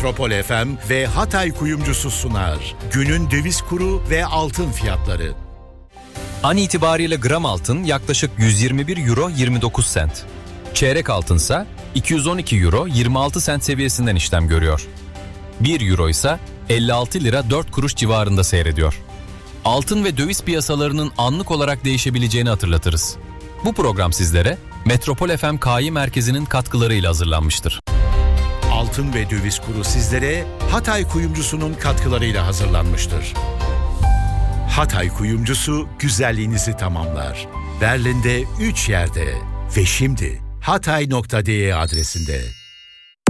Metropol FM ve Hatay Kuyumcusu sunar. Günün döviz kuru ve altın fiyatları. An itibariyle gram altın yaklaşık 121 euro 29 sent. Çeyrek altınsa 212 euro 26 sent seviyesinden işlem görüyor. 1 euro ise 56 lira 4 kuruş civarında seyrediyor. Altın ve döviz piyasalarının anlık olarak değişebileceğini hatırlatırız. Bu program sizlere Metropol FM KI Merkezi'nin katkılarıyla hazırlanmıştır. Altın ve döviz kuru sizlere Hatay Kuyumcusu'nun katkılarıyla hazırlanmıştır. Hatay Kuyumcusu güzelliğinizi tamamlar. Berlin'de 3 yerde ve şimdi hatay.de adresinde.